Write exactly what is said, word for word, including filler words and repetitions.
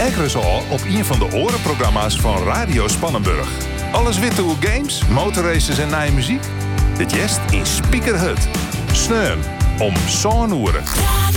kijken ze al op een van de orenprogramma's van Radio Spannenburg. Alles witte hoe games, motorraces en nieuwe muziek? Dit jest in Speaker Hut. Sneum om zo'n oeren.